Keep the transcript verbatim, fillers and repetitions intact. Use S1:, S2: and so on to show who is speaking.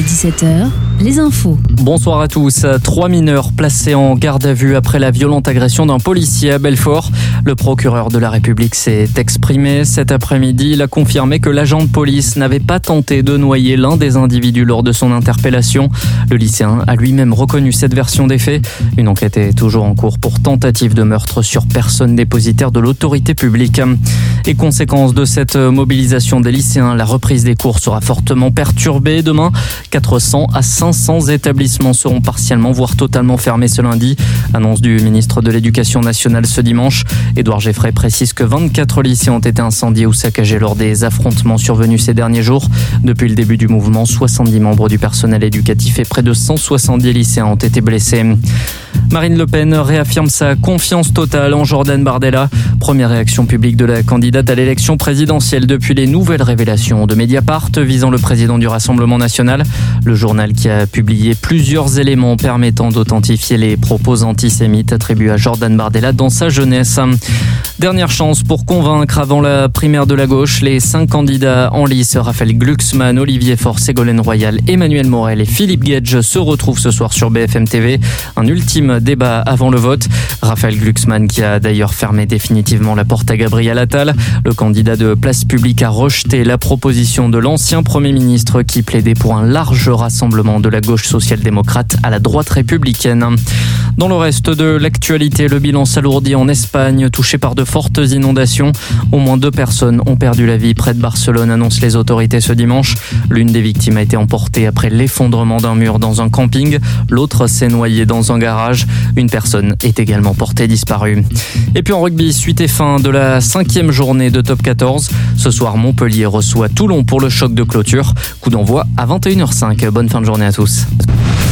S1: dix-sept heures, les infos.
S2: Bonsoir à tous. Trois mineurs placés en garde à vue après la violente agression d'un policier à Belfort. Le procureur de la République s'est exprimé cet après-midi. Il a confirmé que l'agent de police n'avait pas tenté de noyer l'un des individus lors de son interpellation. Le lycéen a lui-même reconnu cette version des faits. Une enquête est toujours en cours pour tentative de meurtre sur personne dépositaire de l'autorité publique. Et conséquence de cette mobilisation des lycéens, la reprise des cours sera fortement perturbée. Demain, quatre cents à cinq cents établissements seront partiellement, voire totalement fermés ce lundi. Annonce du ministre de l'Éducation nationale ce dimanche. Édouard Geffray précise que vingt-quatre lycées ont été incendiés ou saccagés lors des affrontements survenus ces derniers jours. Depuis le début du mouvement, soixante-dix membres du personnel éducatif et près de cent soixante-dix lycéens ont été blessés. Marine Le Pen réaffirme sa confiance totale en Jordan Bardella. Première réaction publique de la candidate à l'élection présidentielle depuis les nouvelles révélations de Mediapart visant le président du Rassemblement national. Le journal qui a publié plusieurs éléments permettant d'authentifier les propos antisémites attribués à Jordan Bardella dans sa jeunesse. Dernière chance pour convaincre avant la primaire de la gauche. Les cinq candidats en lice, Raphaël Glucksmann, Olivier Faure, Ségolène Royal, Emmanuel Morel et Philippe Guedj se retrouvent ce soir sur B F M T V. Un ultime débat avant le vote. Raphaël Glucksmann qui a d'ailleurs fermé définitivement la porte à Gabriel Attal. Le candidat de Place Publique a rejeté la proposition de l'ancien Premier ministre qui plaidait pour un large rassemblement de la gauche social-démocrate à la droite républicaine. Dans le reste de l'actualité, le bilan s'alourdit en Espagne, touché par de fortes inondations. Au moins deux personnes ont perdu la vie près de Barcelone, annoncent les autorités ce dimanche. L'une des victimes a été emportée après l'effondrement d'un mur dans un camping. L'autre s'est noyée dans un garage. Une personne est également portée disparue. Et puis en rugby, suite et fin de la cinquième journée de Top quatorze. Ce soir, Montpellier reçoit Toulon pour le choc de clôture. Coup d'envoi à vingt et une heures cinq. Bonne fin de journée à tous.